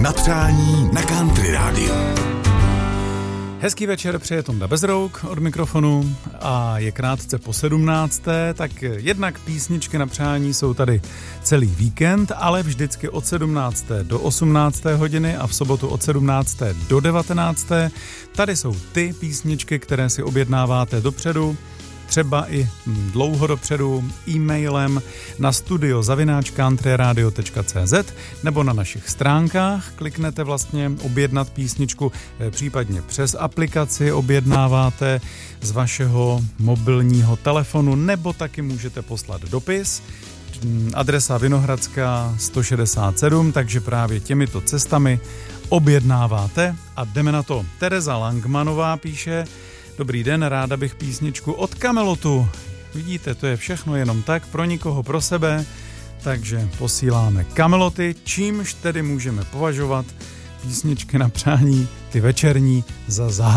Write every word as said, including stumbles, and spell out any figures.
Na přání na Country rádiu. Hezký večer, přeje Tonda Bezrouk od mikrofonu a je krátce po sedmnácté, tak jednak písničky na přání jsou tady celý víkend, ale vždycky od sedmnácté do osmnácté hodiny a v sobotu od sedmnácté do devatenácté. Tady jsou ty písničky, které si objednáváte dopředu, třeba i dlouho dopředu e-mailem na studio zavináč country radio tečka cé zet nebo na našich stránkách. Kliknete vlastně objednat písničku, případně přes aplikaci objednáváte z vašeho mobilního telefonu, nebo taky můžete poslat dopis. Adresa Vinohradská sto šedesát sedm, takže právě těmito cestami objednáváte a jdeme na to. Tereza Langmanová píše: Dobrý den, ráda bych písničku od Kamelotu. Vidíte, to je všechno jenom tak, pro nikoho, pro sebe, takže posíláme Kameloty, čímž tedy můžeme považovat písničky na přání, ty večerní, za zahájení.